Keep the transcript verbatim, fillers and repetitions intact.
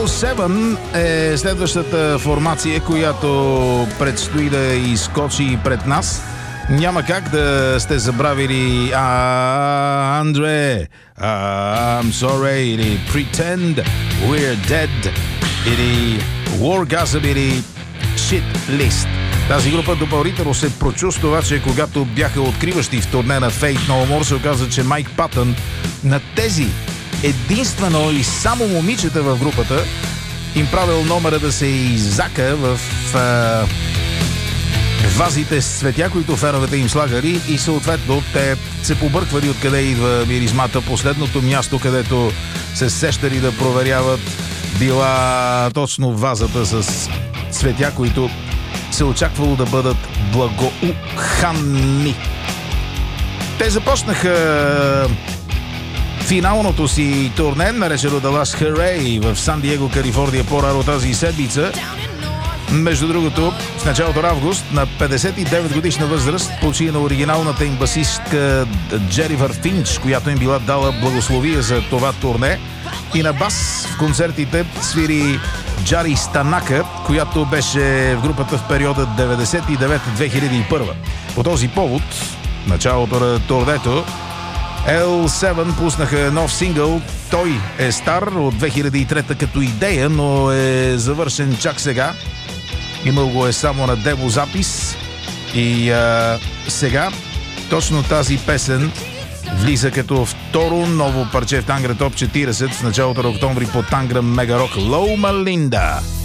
Ел седем е следващата формация, която предстои да изскочи пред нас. Няма как да сте забравили а, Андре, а, I'm sorry, или Pretend We're Dead, или Wargasm, или Shit List. Тази група допълнително се прочувства, че когато бяха откриващи в турне на Faith No More, се оказа, че Майк Патън на тези единствено и само момичета в групата им правил номера да се изака в а, вазите с цветя, които феновете им слагали, и съответно те се побърквали откъде идва миризмата. Последното място, където се сещали да проверяват, била точно вазата с цветя, които се очаквало да бъдат благоуханни. Те започнаха финалното си турне, наречено The Last Hurray, в Сан Диего, Калифорния, по-рано тази седмица. Между другото, в началото на август, на петдесет и девет годишна възраст, почина оригиналната им басистка Дженифър Финч, която им била дала благословие за това турне. И на бас в концертите свири Джари Станака, която беше в групата в периода деветдесет и девета до две хиляди и първа. По този повод, началото на турнето, Ел седем пуснаха нов сингъл. Той е стар от две хиляди и трета като идея, но е завършен чак сега. Имал го е само на демо запис. И а, сега точно тази песен влиза като второ ново парче в Тангра Топ четиридесет в началото на октомври по Тангра Мегарок. Лоума Линда.